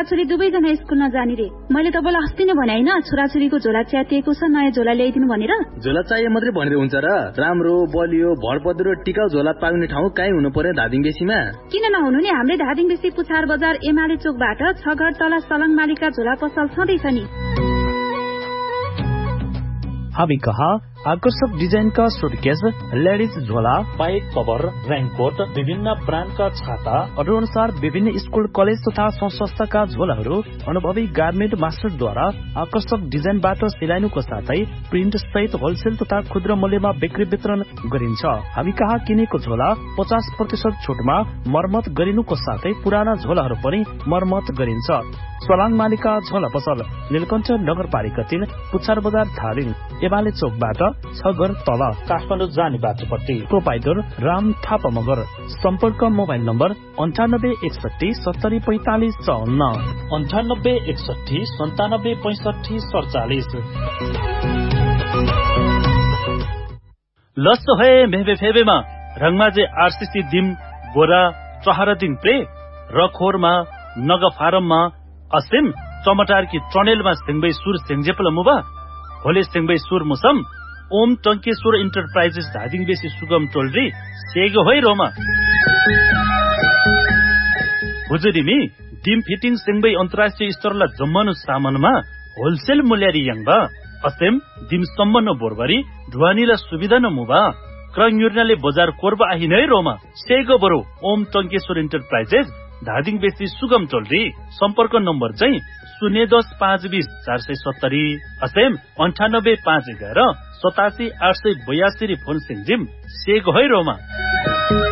छोरी दुवैजना स्कुल नजानी रे। मैले तपाईँलाई अस्ति नै भने हैन छोराछोरीको झोला च्यातिएको छ, नयाँ झोला ल्याइदिनु भनेर। झोला चाहिए मात्रै भनेर हुन्छ र? राम्रो बलियो भरपद्रो टिकाउ झोला पाउने ठाउँ काहीँ हुनु पर्यो धादिङ बेसीमा। किन नहुनु नि, हाम्रै धादिङ बेसी पुछार बजार एमाले चोकबाट 6 घर तल सलङ मालिका झोला पसल छँदैछ नि। हामी कहाँ आकर्षक डिजाइन का सुटकेस, लेडीज झोला, पाइप कभर, रेनकोट, विभिन्न ब्रान्डका छाता, अरू अनुसार विभिन्न स्कुल कलेज तथा संस्थाका झोलाहरू अनुभवी गार्मेन्ट मास्टरद्वारा आकर्षक डिजाइनबाट सिलाइनुको साथै प्रिन्ट सहित होलसेल तथा खुद्रा मूल्यमा बिक्री वितरण गरिन्छ। हामी कहाँ किनेको झोला 50% छुटमा मर्मत गरिनुको साथै पुराना झोलाहरू पनि मर्मत गरिन्छ। सलाङ मालिका झोला पसल, नीलकण्ठ नगरपालिका 3, पुछार बजार धादिङ, एमाले चोकबाट 6 घर तल, काठमाडौँ जाने बाटोपट्टि। प्रोपाइटर राम थापा मगर। सम्पर्क मोबाइल नम्बर 9861 70 45 54, 9861 97 65 47। लस्तो है मेहबे फेबेमा रंगमाजे आरसीसी दिम बोरा चहरा दिन प्ले रखोरमा नग फारममा असिम टमाटर की ट्रनेलमा सिंगबै सुर सिंगजेपल मुबा होले सिंगबै सुर मुसम ओम टंकेश्वर इंटरप्राइजेस धादिङ बेसी सुगम टोलरी सेगो होइ रोमा हुजुरिमी डिम फिटिङ सिंगबै अन्तर्राष्ट्रिय स्तरला जम्मनु सामानमा होलसेल मूल्यरी यंगबा असेम डिम सम्मन बोरबरी ढुवानीला सुविधा न मुबा क्रन्युर्नाले बजार कोरबा आहि नै रोमा सेगो बरो ओम टंकेश्वर इंटरप्राइजेस धादिङ बेसी सुगम टोलरी। सम्पर्क नम्बर चाहिँ 010 520 470 असेम 98 511 87 882 फोन सिंजिम सेगो है रोमा।